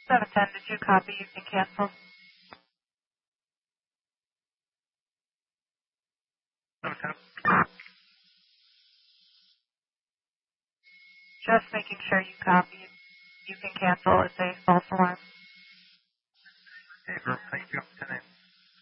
710, did you copy? You can cancel. 710. Just making sure you copy. You can cancel. It's a false alarm.